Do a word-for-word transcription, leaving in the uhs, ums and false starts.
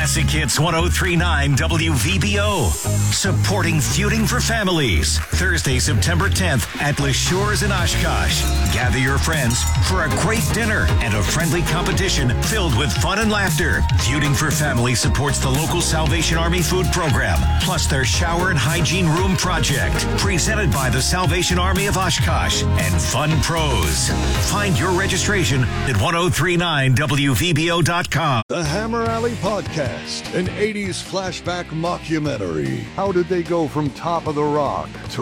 Classic Hits one oh three point nine W V B O. Supporting Feuding for Families. Thursday, September tenth at Les Shores in Oshkosh. Gather your friends for a great dinner and a friendly competition filled with fun and laughter. Feuding for Families supports the local Salvation Army food program, plus their shower and hygiene room project. Presented by the Salvation Army of Oshkosh and Fun Pros. Find your registration at ten thirty-nine W V B O dot com. The Hammer Alley Podcast, an eighties flashback mockumentary. How did they go from Top of the Rock to